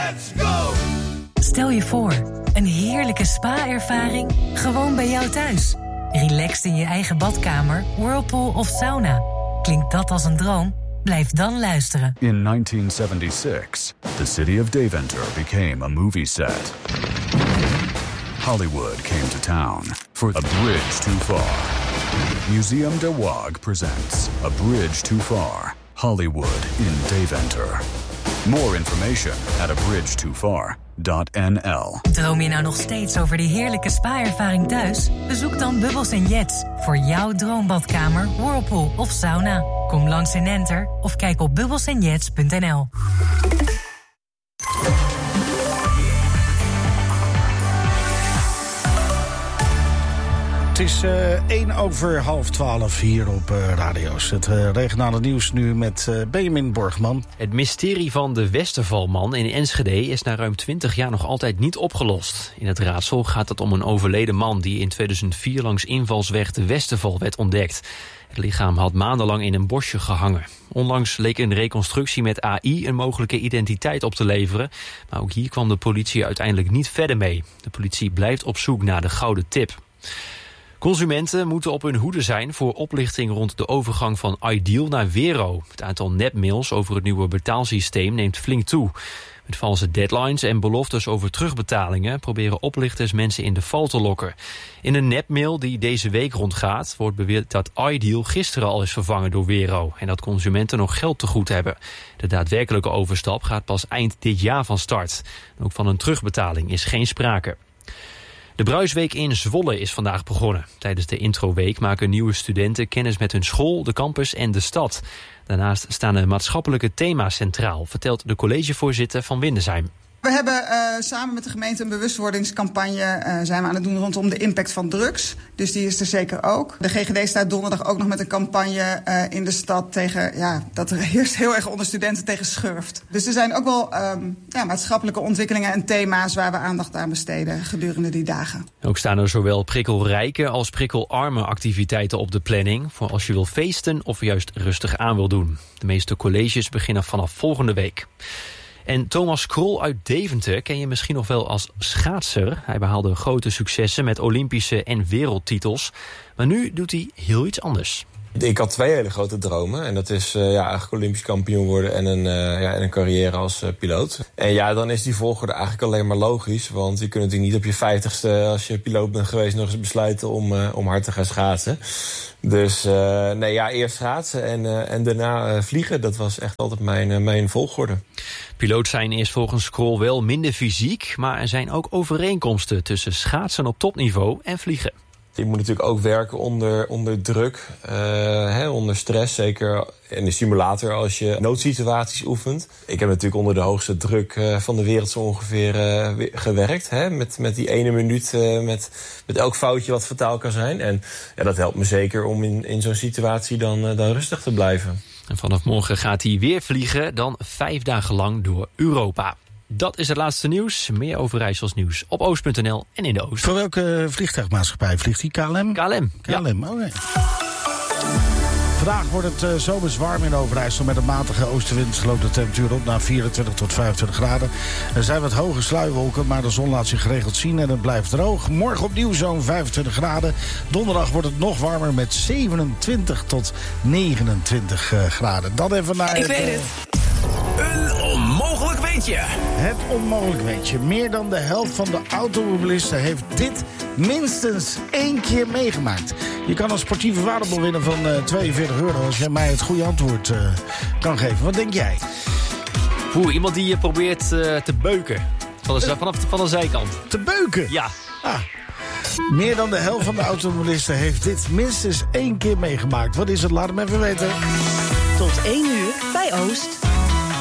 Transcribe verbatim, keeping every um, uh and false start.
Let's go! Stel je voor, een heerlijke spa-ervaring gewoon bij jou thuis. Relaxed in je eigen badkamer, whirlpool of sauna. Klinkt dat als een droom? Blijf dan luisteren. In nineteen seventy-six, the city of Deventer became a movie set. Hollywood came to town for A Bridge Too Far. Museum de Waag presents A Bridge Too Far, Hollywood in Deventer. More information at a bridge too far dot n l. Droom je nou nog steeds over die heerlijke spa-ervaring thuis? Bezoek dan Bubbles en Jets voor jouw droombadkamer, whirlpool of sauna. Kom langs in Enter of kijk op bubbles en jets punt n l. Het is uh, één over half twaalf hier op uh, Radio's. Het uh, regionale nieuws nu met uh, Benjamin Borgman. Het mysterie van de Westervalman in Enschede is na ruim twintig jaar nog altijd niet opgelost. In het raadsel gaat het om een overleden man die in tweeduizend vier langs invalsweg de Westerval werd ontdekt. Het lichaam had maandenlang in een bosje gehangen. Onlangs leek een reconstructie met A I een mogelijke identiteit op te leveren. Maar ook hier kwam de politie uiteindelijk niet verder mee. De politie blijft op zoek naar de gouden tip. Consumenten moeten op hun hoede zijn voor oplichting rond de overgang van Ideal naar Wero. Het aantal nepmails over het nieuwe betaalsysteem neemt flink toe. Met valse deadlines en beloftes over terugbetalingen proberen oplichters mensen in de val te lokken. In een nepmail die deze week rondgaat wordt beweerd dat Ideal gisteren al is vervangen door Wero en dat consumenten nog geld te goed hebben. De daadwerkelijke overstap gaat pas eind dit jaar van start. Ook van een terugbetaling is geen sprake. De Bruisweek in Zwolle is vandaag begonnen. Tijdens de introweek maken nieuwe studenten kennis met hun school, de campus en de stad. Daarnaast staan er maatschappelijke thema's centraal, vertelt de collegevoorzitter van Windesheim. We hebben uh, samen met de gemeente een bewustwordingscampagne uh, zijn we aan het doen rondom de impact van drugs. Dus die is er zeker ook. De G G D staat donderdag ook nog met een campagne uh, in de stad tegen, ja, dat er heerst heel erg onder studenten tegen schurft. Dus er zijn ook wel um, ja, maatschappelijke ontwikkelingen en thema's waar we aandacht aan besteden gedurende die dagen. Ook staan er zowel prikkelrijke als prikkelarme activiteiten op de planning, voor als je wil feesten of juist rustig aan wil doen. De meeste colleges beginnen vanaf volgende week. En Thomas Krol uit Deventer ken je misschien nog wel als schaatser. Hij behaalde grote successen met Olympische en wereldtitels. Maar nu doet hij heel iets anders. Ik had twee hele grote dromen. En dat is uh, ja, eigenlijk Olympisch kampioen worden en een, uh, ja, en een carrière als uh, piloot. En ja, dan is die volgorde eigenlijk alleen maar logisch. Want je kunt natuurlijk niet op je vijftigste, als je piloot bent geweest, nog eens besluiten om, uh, om hard te gaan schaatsen. Dus uh, nee, ja, eerst schaatsen en, uh, en daarna uh, vliegen. Dat was echt altijd mijn, uh, mijn volgorde. Piloot zijn is volgens Krol wel minder fysiek, maar er zijn ook overeenkomsten tussen schaatsen op topniveau en vliegen. Je moet natuurlijk ook werken onder, onder druk, uh, hè, onder stress. Zeker in de simulator als je noodsituaties oefent. Ik heb natuurlijk onder de hoogste druk uh, van de wereld zo ongeveer uh, gewerkt. Hè, met, met die ene minuut, uh, met, met elk foutje wat fataal kan zijn. En ja, dat helpt me zeker om in, in zo'n situatie dan, uh, dan rustig te blijven. En vanaf morgen gaat hij weer vliegen, dan vijf dagen lang door Europa. Dat is het laatste nieuws. Meer Overijssels nieuws op oost punt n l en in de Oost. Voor welke vliegtuigmaatschappij vliegt hij? K L M? K L M. K L M, ja. Oké. Vandaag wordt het uh, zomers warm in Overijssel. Met een matige oostenwind loopt de temperatuur op naar vierentwintig tot vijfentwintig graden. Er zijn wat hoge sluierwolken, maar de zon laat zich geregeld zien en het blijft droog. Morgen opnieuw zo'n vijfentwintig graden. Donderdag wordt het nog warmer met zevenentwintig tot negenentwintig uh, graden. Dan even naar... Ik weet het. Een onmogelijk weetje. Het onmogelijk weetje. Meer dan de helft van de automobilisten heeft dit minstens één keer meegemaakt. Je kan een sportieve waardebon winnen van uh, tweeënveertig euro... als jij mij het goede antwoord uh, kan geven. Wat denk jij? Oeh, iemand die je probeert uh, te beuken. Van de, vanaf de, van de zijkant. Te beuken? Ja. Ah. Meer dan de helft van de automobilisten heeft dit minstens één keer meegemaakt. Wat is het? Laat hem even weten. Tot één uur bij Oost.